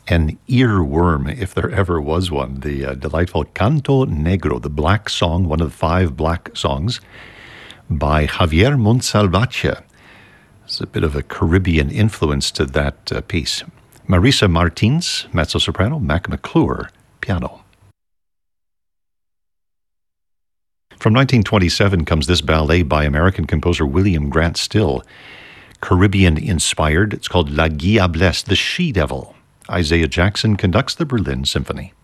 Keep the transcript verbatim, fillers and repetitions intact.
An earworm, if there ever was one. The uh, delightful Canto Negro, the black song, one of the five black songs by Javier Montsalvatge. There's a bit of a Caribbean influence to that uh, piece. Marisa Martins, mezzo-soprano, Mac McClure, piano. From nineteen twenty-seven comes this ballet by American composer William Grant Still. Caribbean-inspired. It's called La Diablesse, the She-Devil. Isaiah Jackson conducts the Berlin Symphony.